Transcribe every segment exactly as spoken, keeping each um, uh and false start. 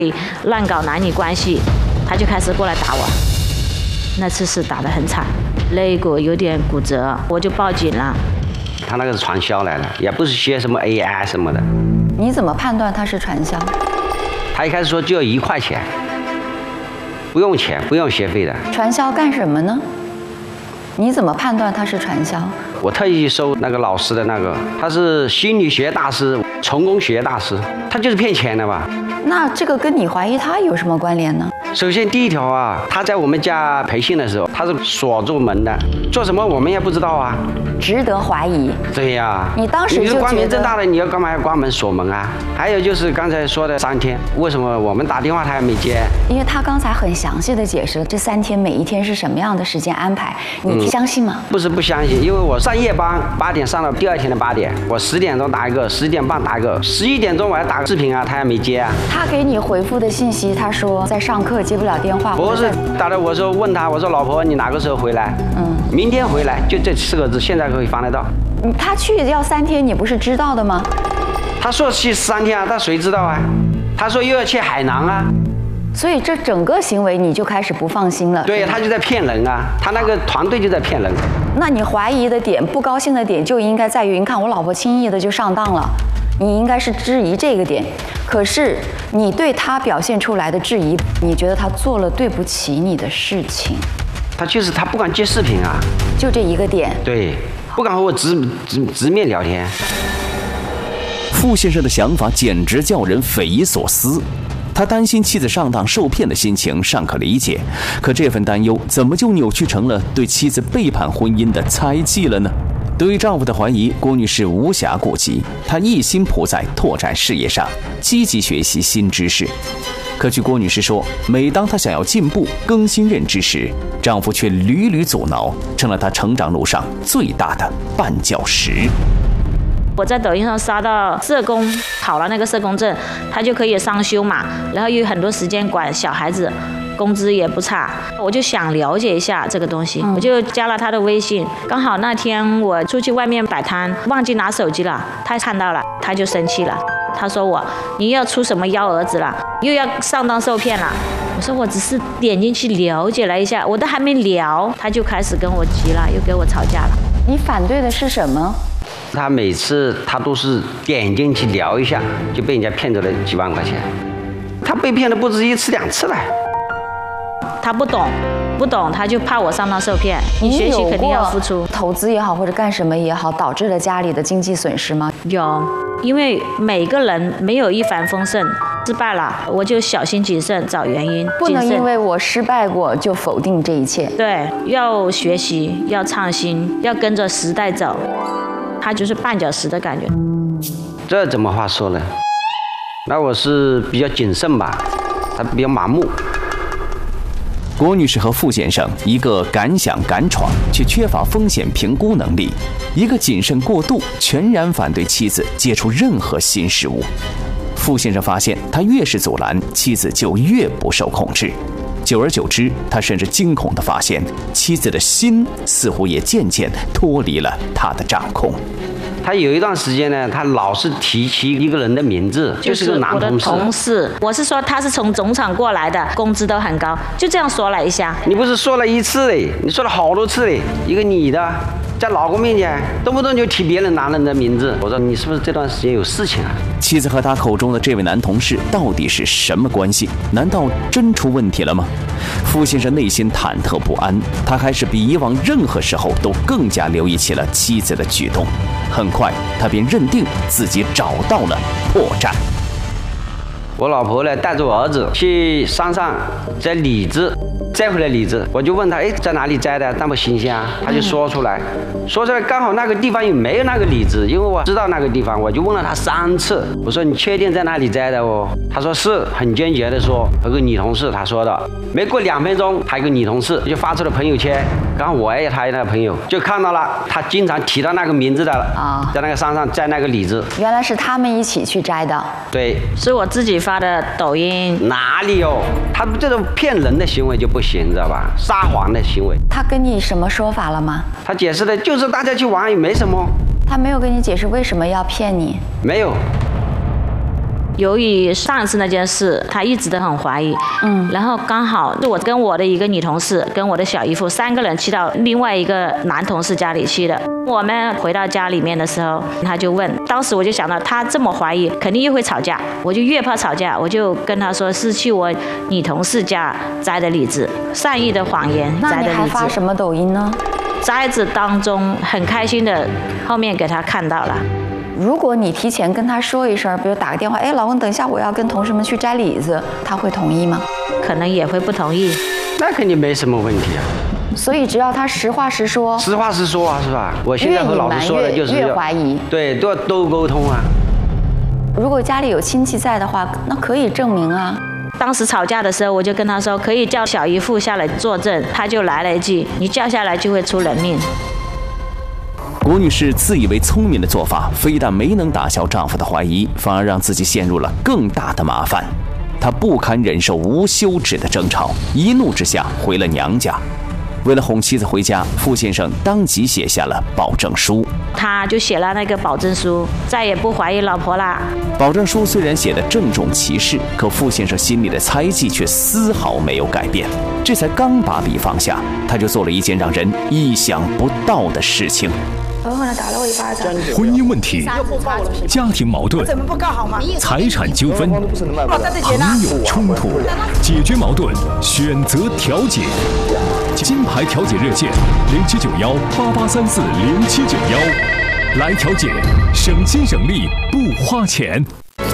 乱搞男女关系，他就开始过来打我。那次是打得很惨，肋骨有点骨折，我就报警了。 他那个是传销来的，也不是学什么 A I 什么的。 你怎么判断他是传销？ 他一开始说就要一块钱，不用钱，不用学费的。 传销干什么呢？你怎么判断他是传销？ 我特意收那个老师的那个，他是心理学大师、成功学大师，他就是骗钱的吧？ 那这个跟你怀疑他有什么关联呢？ 首先第一条啊，他在我们家培训的时候，他是锁住门的，做什么我们也不知道啊， 值得怀疑。 对呀、啊， 你当时就觉得你是光明正大的，你要干嘛要关门锁门啊？还有就是刚才说的三天，为什么我们打电话他也没接？ 因为他刚才很详细的解释这三天每一天是什么样的时间安排，你相信吗？ 嗯、不是不相信，因为我上夜班，八点上到第二天的八点，我十点钟打一个，十点半打一个，十一点钟我还打个视频啊，他也没接啊。 他给你回复的信息，他说在上课接不了电话。 不是打的，我说问他，我说老婆你哪个时候回来？ 嗯， 明天回来，就这四个字，现在可以翻得到。 他去要三天，你不是知道的吗？ 他说去三天啊，但谁知道啊？他说又要去海南啊。 所以这整个行为你就开始不放心了。 对，他就在骗人啊，他那个团队就在骗人。 那你怀疑的点、不高兴的点就应该在于，你看我老婆轻易的就上当了，你应该是质疑这个点。可是你对他表现出来的质疑，你觉得他做了对不起你的事情。 他就是他不敢接视频啊， 就这一个点。 对，不敢和我直直直面聊天。 傅先生的想法简直叫人匪夷所思。他担心妻子上当受骗的心情尚可理解，可这份担忧怎么就扭曲成了对妻子背叛婚姻的猜忌了呢？对于丈夫的怀疑，郭女士无暇顾及，她一心扑在拓展事业上，积极学习新知识。可据郭女士说，每当她想要进步、更新认知时，丈夫却屡屡阻挠，成了她成长路上最大的绊脚石。 我在抖音上刷到社工考了那个社工证，他就可以双休嘛，然后又有很多时间管小孩子，工资也不差。我就想了解一下这个东西，嗯、我就加了他的微信。刚好那天我出去外面摆摊，忘记拿手机了，他看到了，他就生气了。他说我你要出什么幺蛾子了，又要上当受骗了。我说我只是点进去了解了一下，我都还没聊，他就开始跟我急了，又跟我吵架了。 你反对的是什么？ 他每次他都是点进去聊一下，就被人家骗走了几万块钱。他被骗了不止一次两次了。 他不懂，不懂，他就怕我上当受骗。你学习肯定要付出， 投资也好或者干什么也好，导致了家里的经济损失吗？ 有，因为每个人没有一帆风顺，失败了我就小心谨慎找原因， 不能因为我失败过就否定这一切。 对，要学习，要创新，要跟着时代走。他就是绊脚石的感觉。 这怎么话说呢？那我是比较谨慎吧，他比较盲目。 郭女士和傅先生，一个敢想敢闯却缺乏风险评估能力，一个谨慎过度，全然反对妻子接触任何新事物。傅先生发现，他越是阻拦，妻子就越不受控制。久而久之，他甚至惊恐地发现，妻子的心似乎也渐渐脱离了他的掌控。 他有一段时间呢，他老是提起一个人的名字，就是个男同事。 我的同事，我是说他是从总厂过来的，工资都很高，就这样说了一下。 你不是说了一次嘞？你说了好多次嘞。一个女的在老公面前动不动就提别人男人的名字，我说你是不是这段时间有事情啊？ 妻子和他口中的这位男同事到底是什么关系？难道真出问题了吗？傅先生内心忐忑不安，他开始比以往任何时候都更加留意起了妻子的举动。很快，他便认定自己找到了破绽。 我老婆呢，带着我儿子去山上摘李子，摘回来李子，我就问他，哎，在哪里摘的？那么新鲜啊？他就说出来，说出来刚好那个地方也没有那个李子，因为我知道那个地方，我就问了他三次，我说你确定在哪里摘的哦？他说是，很坚决的说，有个女同事他说的。没过两分钟，还有个女同事就发出了朋友圈，刚好我也他那个朋友就看到了，他经常提到那个名字的啊，在那个山上摘那个李子， 原来是他们一起去摘的。 对， 是我自己发的抖音。 哪里有？他这种骗人的行为就不行，知道吧？撒谎的行为。 他跟你什么说法了吗？ 他解释的就是大家去玩也没什么。 他没有跟你解释为什么要骗你？ 没有。 由于上一次那件事，他一直都很怀疑。嗯，然后刚好是我跟我的一个女同事，跟我的小姨夫三个人去到另外一个男同事家里去的。我们回到家里面的时候，他就问，当时我就想到他这么怀疑，肯定又会吵架，我就越怕吵架，我就跟他说是去我女同事家摘的李子，善意的谎言摘的李子。 那你还发什么抖音呢？ 摘子当中很开心的，后面给他看到了。 如果你提前跟他说一声，比如打个电话，哎，老公，等一下我要跟同事们去摘李子，他会同意吗？ 可能也会不同意。 那肯定没什么问题啊。 所以只要他实话实说， 实话实说啊，是吧？我现在和老师说的就是越怀疑， 对，都要多沟通啊。 如果家里有亲戚在的话，那可以证明啊。 当时吵架的时候，我就跟他说，可以叫小姨父下来作证，他就来了一句，你叫下来就会出人命。 郭女士自以为聪明的做法，非但没能打消丈夫的怀疑，反而让自己陷入了更大的麻烦。她不堪忍受无休止的争吵，一怒之下回了娘家。为了哄妻子回家，傅先生当即写下了保证书。 他就写了那个保证书，再也不怀疑老婆啦。 保证书虽然写得郑重其事，可傅先生心里的猜忌却丝毫没有改变。这才刚把笔放下，他就做了一件让人意想不到的事情。 狠狠地打了我一巴掌。 婚姻问题、家庭矛盾、财产纠纷、朋友冲突，解决矛盾，选择调解。金牌调解热线零七九幺八八三四零七九幺，来调解，省心省力不花钱。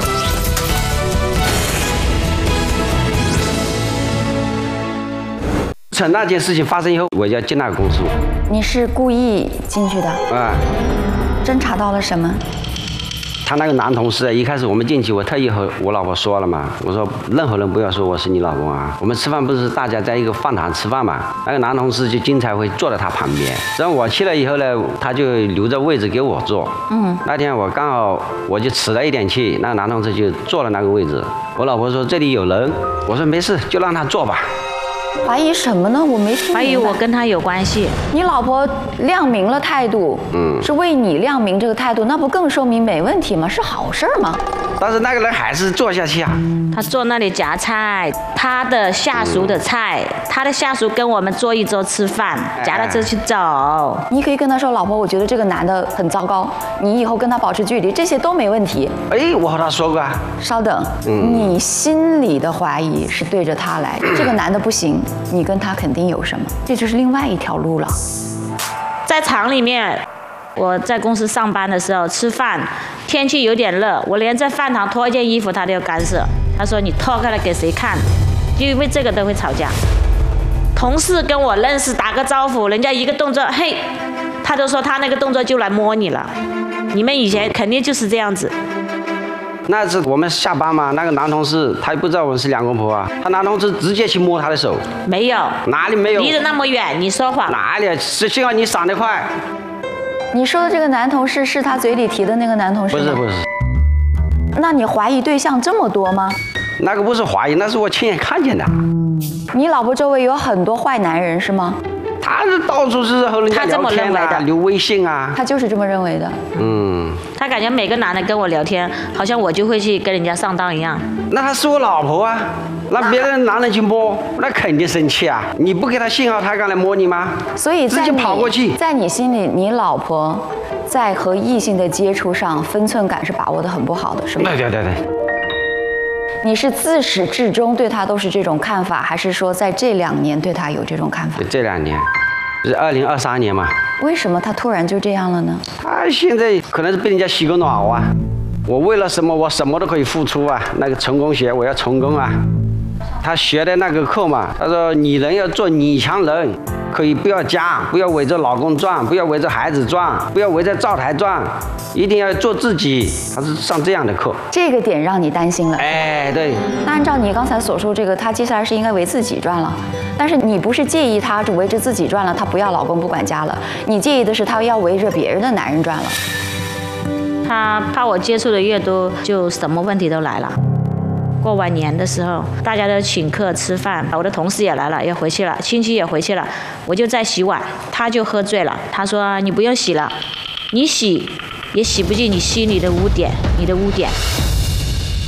趁那件事情发生以后，我要进那个公司。 你是故意进去的？ 啊。 侦查到了什么？ 他那个男同事，一开始我们进去，我特意和我老婆说了嘛，我说任何人不要说我是你老公啊。我们吃饭不是大家在一个饭堂吃饭嘛，那个男同事就经常会坐在他旁边。然后我去了以后呢，他就留着位置给我坐。嗯。那天我刚好我就迟了一点去，那个男同事就坐了那个位置。我老婆说这里有人，我说没事，就让他坐吧。 怀疑什么呢？我没听明白。 怀疑我跟他有关系。 你老婆亮明了态度，嗯，是为你亮明这个态度，那不更说明没问题吗？是好事吗？ 但是那个人还是坐下去啊。 他坐那里夹菜，他的下属的菜，嗯、他的下属跟我们坐一桌吃饭，夹了这去走。 你可以跟他说，老婆，我觉得这个男的很糟糕，你以后跟他保持距离，这些都没问题。 哎，我和他说过啊。 稍等，嗯、你心里的怀疑是对着他来，这个男的不行。你跟他肯定有什么，这就是另外一条路了。 在厂里面，我在公司上班的时候吃饭，天气有点热，我连在饭堂脱一件衣服他都要干涉。他说你脱开了给谁看？因为这个都会吵架。同事跟我认识打个招呼，人家一个动作，嘿，他都说他那个动作就来摸你了。你们以前肯定就是这样子。 那次我们下班嘛，那个男同事他也不知道我们是两公婆啊，他男同事直接去摸他的手。 没有， 哪里没有？ 离得那么远，你说谎。 哪里？是幸好你闪得快。 你说的这个男同事是他嘴里提的那个男同事吗？ 不是不是。 那你怀疑对象这么多吗？ 那个不是怀疑，那是我亲眼看见的。 你老婆周围有很多坏男人是吗？ 他是到处是和人家聊天啊，留微信啊。 他就是这么认为的。 嗯。 他感觉每个男的跟我聊天，好像我就会去跟人家上当一样。 那他是我老婆啊，那别人男人去摸，那肯定生气啊！你不给他信号，他敢来摸你吗？ 所以直接跑过去。 在你心里，你老婆在和异性的接触上分寸感是把握得很不好的，是吗？ 对对对对。 你是自始至终对他都是这种看法，还是说在这两年对他有这种看法？ 这两年，是二零二三年嘛。 为什么他突然就这样了呢？ 他现在可能是被人家洗个脑啊。我为了什么，我什么都可以付出啊。那个成功学，我要成功啊。他学的那个课嘛，他说女人要做女强人，可以不要家，不要围着老公转，不要围着孩子转，不要围着灶台转，一定要做自己。他是上这样的课， 这个点让你担心了。 哎，对。 那按照你刚才所说，这个他接下来是应该围自己转了，但是你不是介意他围着自己转了，他不要老公不管家了，你介意的是他要围着别人的男人转了。 他怕我接触的越多，就什么问题都来了。过完年的时候，大家都请客吃饭，我的同事也来了，也回去了，亲戚也回去了，我就在洗碗，他就喝醉了。他说：“你不用洗了，你洗也洗不进你心里的污点，你的污点。”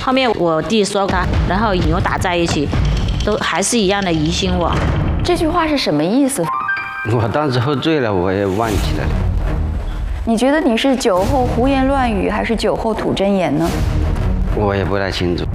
后面我弟说他，然后扭打在一起，都还是一样的疑心我。 这句话是什么意思？ 我当时喝醉了，我也忘记了。 你觉得你是酒后胡言乱语，还是酒后吐真言呢？ 我也不太清楚。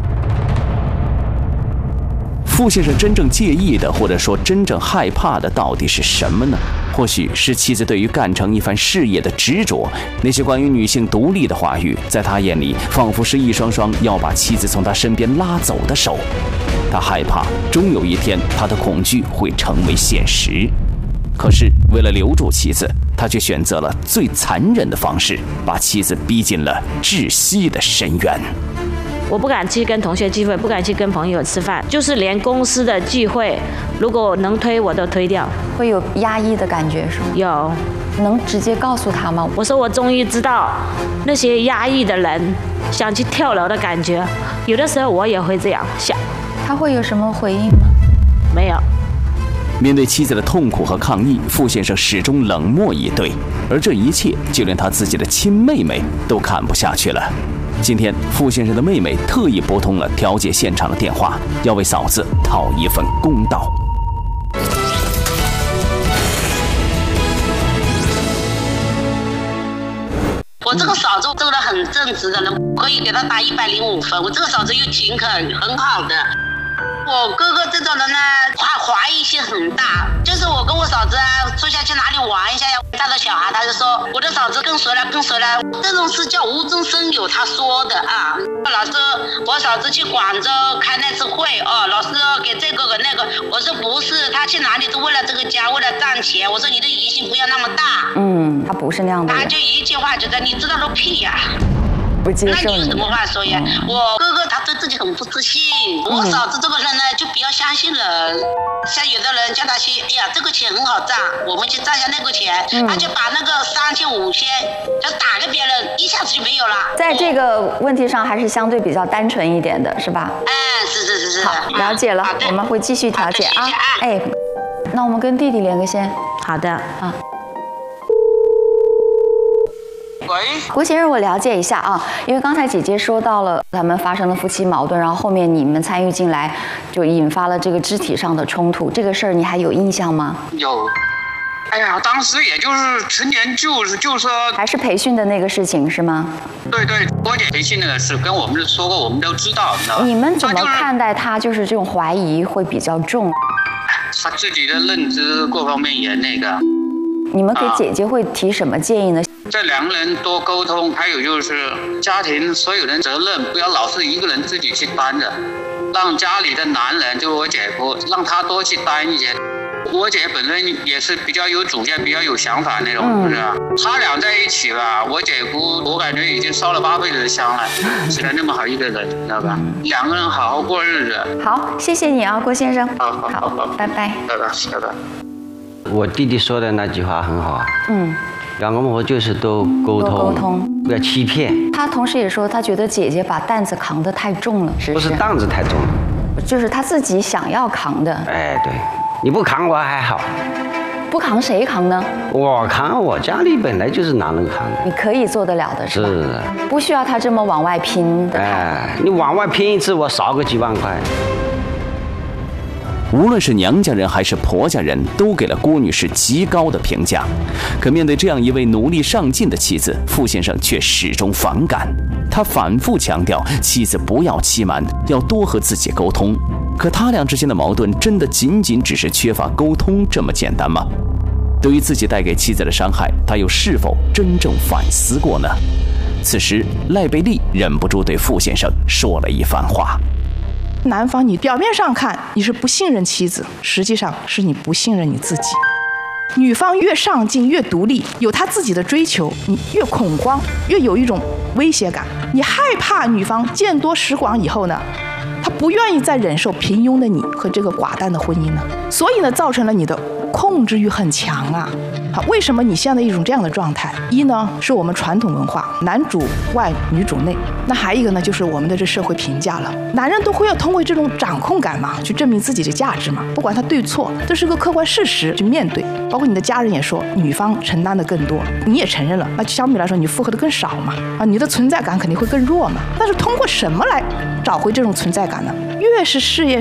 傅先生真正介意的，或者说真正害怕的，到底是什么呢？或许是妻子对于干成一番事业的执着，那些关于女性独立的话语，在他眼里仿佛是一双双要把妻子从他身边拉走的手。他害怕，终有一天他的恐惧会成为现实。可是为了留住妻子，他却选择了最残忍的方式，把妻子逼进了窒息的深渊。 我不敢去跟同学聚会，不敢去跟朋友吃饭，就是连公司的聚会，如果能推我都推掉。 会有压抑的感觉是吗？ 有。 能直接告诉他吗？ 我说我终于知道那些压抑的人想去跳楼的感觉，有的时候我也会这样想。 他会有什么回应吗？ 没有。 面对妻子的痛苦和抗议，傅先生始终冷漠以对，而这一切就连他自己的亲妹妹都看不下去了。今天，傅先生的妹妹特意拨通了调解现场的电话，要为嫂子讨一份公道。 我这个嫂子做得很正直的人，可以给她打一百零五分。我这个嫂子又勤恳，很好的。我哥哥这种人呢，他怀疑性很大，就是我跟我嫂子啊出下去哪里玩一下呀，带着小孩，他就说我的嫂子跟谁了跟谁了，这种事叫无中生有，他说的啊。老师，我嫂子去广州开那次会哦，老师给这个给那个，我说不是，他去哪里都为了这个家，为了赚钱。我说你的疑心不要那么大。 嗯，他不是那样的人。 他就一句话觉得你知道个屁呀、啊。 不接受你， 那你有什么话说呀？嗯、我哥哥他对自己很不自信，嗯、我嫂子这个人呢就比较相信人。像有的人叫他去，哎呀，这个钱很好赚，我们去赚下那个钱，嗯、他就把那个三千五千就打给别人，一下子就没有了。 在这个问题上还是相对比较单纯一点的，是吧？ 哎，是是是是。 好，了解了，啊、我们会继续调解啊。哎，那我们跟弟弟连个线。 好的啊。 喂， 郭先生，我了解一下啊，因为刚才姐姐说到了他们发生了夫妻矛盾，然后后面你们参与进来，就引发了这个肢体上的冲突，这个事儿你还有印象吗？ 有。哎呀，当时也就是陈年旧事，就说还是培训的那个事情是吗？ 对对，郭姐培训那个事跟我们说过，我们都知道，你知道吧？ 你们怎么看待他？就是这种怀疑会比较重。 他自己的认知各方面也那个。 你们给姐姐会提什么建议呢？ 这两个人多沟通，还有就是家庭所有人责任不要老是一个人自己去担着，让家里的男人，就是我姐夫，让他多去担一些。我姐本身也是比较有主见、比较有想法那种，是不是？他俩在一起吧，我姐夫我感觉已经烧了八辈子的香了，是那么好一个人，知道吧？两个人好好过日子。 好，谢谢你啊，郭先生。 好好好，好拜拜。 拜拜，拜拜。 我弟弟说的那句话很好， 嗯， 两公婆就是都沟通， 多沟通， 不要欺骗。 他同时也说，他觉得姐姐把担子扛得太重了，是不是？不是担子太重了， 就是他自己想要扛的。 哎，对，你不扛我还好， 不扛谁扛呢？ 我扛，我家里本来就是男人扛的， 你可以做得了的是吧？ 是， 不需要他这么往外拼的。 哎，你往外拼一次，我少个几万块。 无论是娘家人还是婆家人，都给了郭女士极高的评价。可面对这样一位努力上进的妻子，傅先生却始终反感。他反复强调妻子不要欺瞒，要多和自己沟通。可他俩之间的矛盾真的仅仅只是缺乏沟通这么简单吗？对于自己带给妻子的伤害，他又是否真正反思过呢？此时，赖贝利忍不住对傅先生说了一番话。 男方，你表面上看你是不信任妻子，实际上是你不信任你自己。女方越上进越独立，有她自己的追求，你越恐慌，越有一种威胁感。你害怕女方见多识广以后呢， 他不愿意再忍受平庸的你和这个寡淡的婚姻呢？所以呢，造成了你的控制欲很强啊。好，为什么你现在一种这样的状态？一呢，是我们传统文化，男主外女主内。那还一个呢，就是我们的这社会评价了。男人都会要通过这种掌控感嘛，去证明自己的价值嘛，不管他对错，这是个客观事实去面对。包括你的家人也说，女方承担的更多，你也承认了，那相比来说，你负荷的更少嘛，啊，你的存在感肯定会更弱嘛。但是通过什么来找回这种存在感呢？越是事业